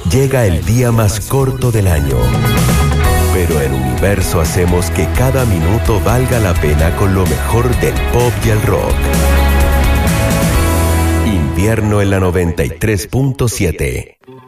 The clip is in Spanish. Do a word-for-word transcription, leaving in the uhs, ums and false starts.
Llega el día más corto del año, pero en Universo hacemos que cada minuto valga la pena con lo mejor del pop y el rock. Invierno en la noventa y tres punto siete.